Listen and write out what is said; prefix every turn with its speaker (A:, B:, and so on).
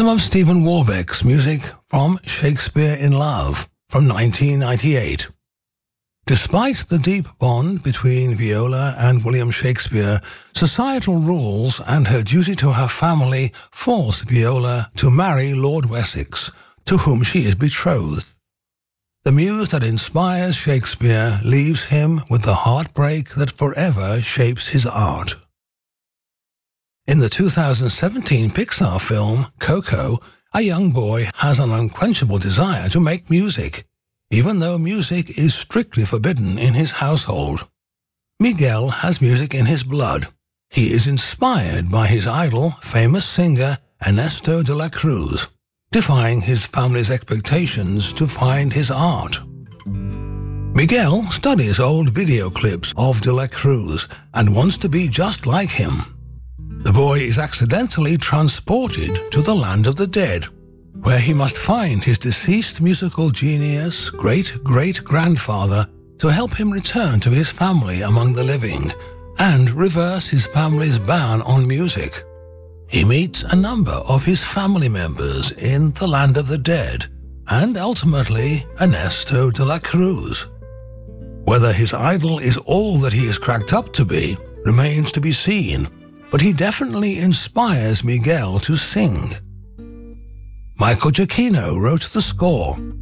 A: Some of Stephen Warbeck's music from Shakespeare in Love from 1998. Despite the deep bond between Viola and William Shakespeare, societal rules and her duty to her family force Viola to marry Lord Wessex, to whom she is betrothed. The muse that inspires Shakespeare leaves him with the heartbreak that forever shapes his art. In the 2017 Pixar film Coco, a young boy has an unquenchable desire to make music, even though music is strictly forbidden in his household. Miguel has music in his blood. He is inspired by his idol, famous singer Ernesto de la Cruz, defying his family's expectations to find his art. Miguel studies old video clips of de la Cruz and wants to be just like him. The boy is accidentally transported to the land of the dead, where he must find his deceased musical genius, great-great-grandfather, to help him return to his family among the living and reverse his family's ban on music. He meets a number of his family members in the land of the dead and ultimately Ernesto de la Cruz. Whether his idol is all that he is cracked up to be remains to be seen, but he definitely inspires Miguel to sing. Michael Giacchino wrote the score.